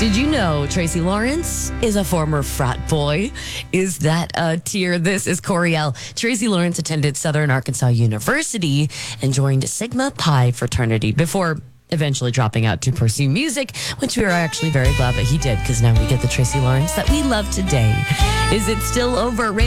Did you know Tracy Lawrence is a former frat boy? Is that a tear? This is Coriel. Tracy Lawrence attended Southern Arkansas University and joined Sigma Pi fraternity before eventually dropping out to pursue music, which we are actually very glad that he did, because now we get the Tracy Lawrence that we love today. Is it still over?